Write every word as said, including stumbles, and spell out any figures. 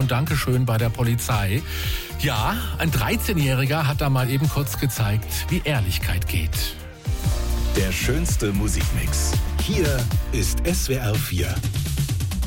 und Dankeschön bei der Polizei. Ja, ein dreizehnjähriger hat da mal eben kurz gezeigt, wie Ehrlichkeit geht. Der schönste Musikmix. Hier ist S W R vier.